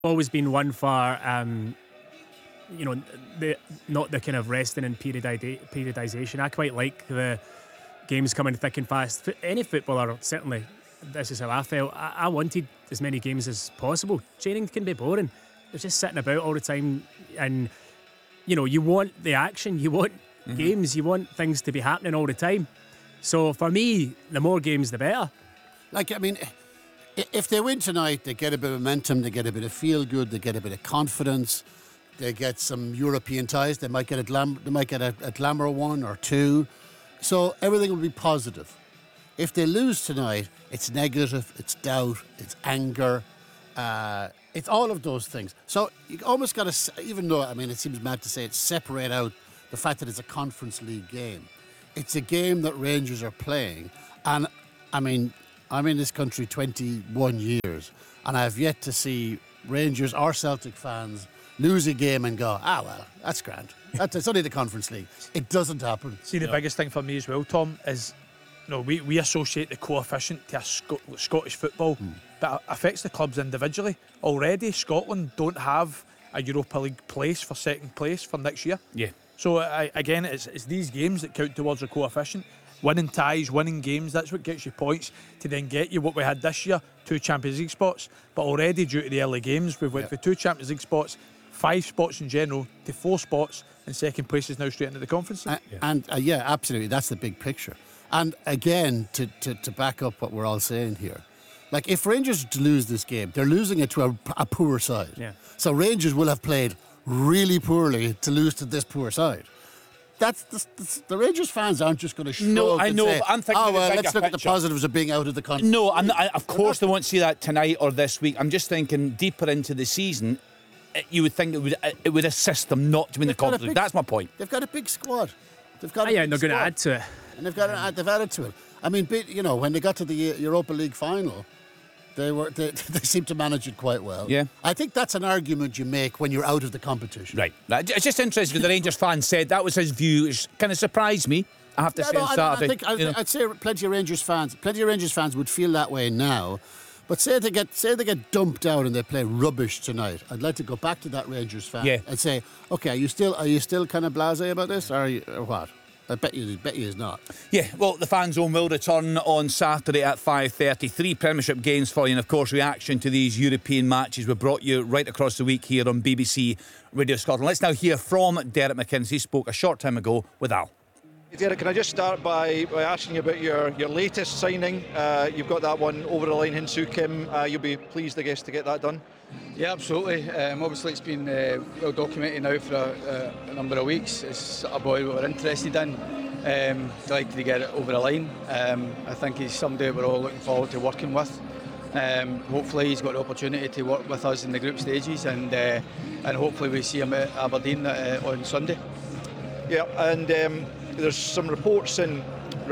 always been one for not the kind of resting and periodization. I quite like the games coming thick and fast. Any footballer, certainly, this is how I felt. I wanted as many games as possible. Training can be boring. It's just sitting about all the time, and you want the action, you want games, you want things to be happening all the time. So for me, the more games, the better. If they win tonight, they get a bit of momentum, they get a bit of feel good, they get a bit of confidence, they get some European ties, they might get a glamour one or two. So everything will be positive. If they lose tonight, it's negative, it's doubt, it's anger, it's all of those things. So you almost got to, even though, it seems mad to say it, separate out the fact that it's a Conference League game. It's a game that Rangers are playing. And, I'm in this country 21 years, and I have yet to see Rangers or Celtic fans lose a game and go, well, that's grand. It's only the Conference League. It doesn't happen. See, the biggest thing for me as well, Tom, is we associate the coefficient to Scottish football, but it affects the clubs individually. Already, Scotland don't have a Europa League place for second place for next year. Yeah. So, again, it's these games that count towards the coefficient. Winning ties, winning games, that's what gets you points to then get you what we had this year, 2 Champions League spots. But already due to the early games, we've went for 2 Champions League spots, 5 spots in general to 4 spots, and second place is now straight into the Conference League. Absolutely, that's the big picture. And again, to back up what we're all saying here, like if Rangers lose this game, they're losing it to a poor side. Yeah. So Rangers will have played really poorly to lose to this poor side. That's the Rangers fans aren't just going to show up and say, but I'm thinking let's look at the positives of being out of the country. No, of course they won't see that tonight or this week. I'm just thinking deeper into the season, you would think it would assist them not to win the Conference League. That's my point. They've got a big squad. They've got they're going to add to it. And they've added to it. When they got to the Europa League final, they seemed to manage it quite well. Yeah. I think that's an argument you make when you're out of the competition. Right. It's just interesting because the Rangers fan said that was his view. It kind of surprised me, I have to say, on Saturday. I'd say plenty of Rangers fans would feel that way now. But say they get dumped out and they play rubbish tonight. I'd like to go back to that Rangers fan and say, okay, are you still kind of blasé about this, or what? I bet you is not. Yeah, well, the Fan Zone will return on Saturday at 5:30. 3 Premiership games for you, and of course, reaction to these European matches we brought you right across the week here on BBC Radio Scotland. Let's now hear from Derek McKenzie. He spoke a short time ago with Al. Derek, can I just start by asking you about your latest signing? You've got that one over the line, Hyun-Soo Kim. You'll be pleased, I guess, to get that done. Yeah, absolutely. Obviously, it's been well documented now for a number of weeks. It's a boy we were interested in. Delighted to get it over the line. I think he's somebody we're all looking forward to working with. Hopefully, he's got the opportunity to work with us in the group stages, and hopefully we see him at Aberdeen on Sunday. Yeah, and there's some reports in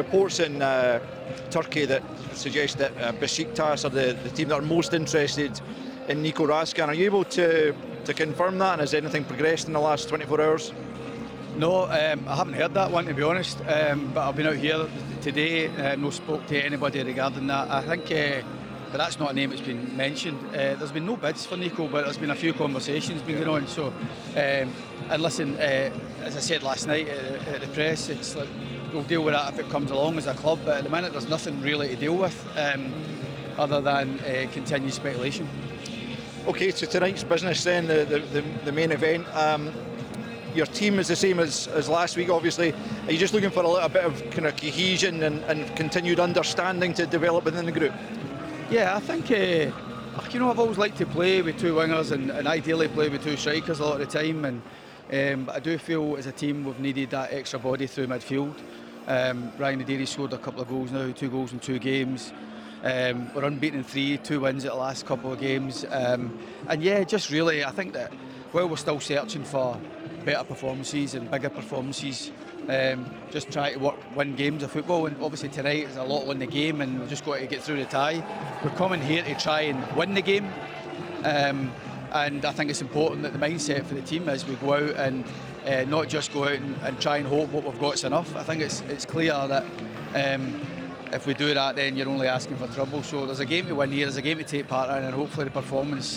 Turkey that suggest that Besiktas are the team that are most interested in Nico Raskin. Are you able to confirm that, and has anything progressed in the last 24 hours? No, I haven't heard that one, to be honest, but I've been out here today, no spoke to anybody regarding that. I think, but that's not a name that's been mentioned. There's been no bids for Nico, but there's been a few conversations been going on. So, and listen, as I said last night at the press, it's like we'll deal with that if it comes along as a club, but at the minute there's nothing really to deal with other than continued speculation. Okay, so tonight's business then, the main event. Your team is the same as last week, obviously. Are you just looking for a little bit of kind of cohesion and continued understanding to develop within the group? Yeah, I think, I've always liked to play with 2 wingers and ideally play with 2 strikers a lot of the time. But I do feel as a team we've needed that extra body through midfield. Ryan Adiri scored a couple of goals now, 2 goals in 2 games. We're unbeaten in 2 wins at the last couple of games. Just really, I think that while we're still searching for better performances and bigger performances, just try to win games of football, and obviously tonight is a lot to win the game and we've just got to get through the tie. We're coming here to try and win the game, and I think it's important that the mindset for the team is we go out and not just go out and try and hope what we've got is enough. I think it's clear that if we do that, then you're only asking for trouble. So there's a game to win here, there's a game to take part in, and hopefully the performance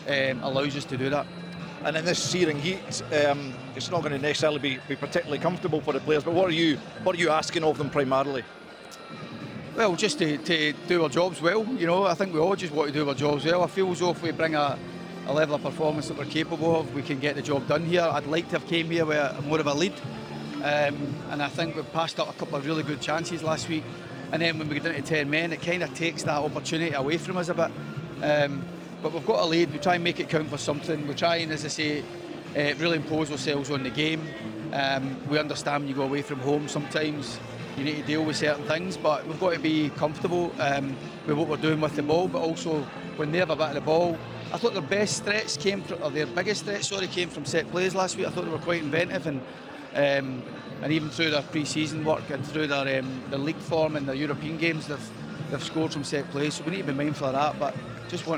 allows us to do that. And in this searing heat, it's not going to necessarily be particularly comfortable for the players. But what are you asking of them primarily? Well, just to do our jobs well. I think we all just want to do our jobs well. I feel as though if we bring a level of performance that we're capable of, we can get the job done here. I'd like to have came here with more of a lead, and I think we've passed up a couple of really good chances last week. And then when we get down to 10 men, it kind of takes that opportunity away from us a bit. But we've got a lead. We try and make it count for something. We try and, as I say, really impose ourselves on the game. We understand when you go away from home sometimes you need to deal with certain things, but we've got to be comfortable with what we're doing with the ball, but also when they have a bit of the ball. I thought their biggest threats came from set plays last week. I thought they were quite inventive, and even through their pre-season work and through their league form and their European games, they've scored from set plays. So we need to be mindful of that, but just want